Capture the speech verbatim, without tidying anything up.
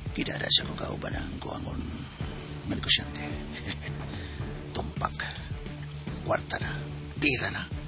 Tidak ada sa kong kauban ang kuangon nga negosyante. Tumpak. Kwarta na. Bira na.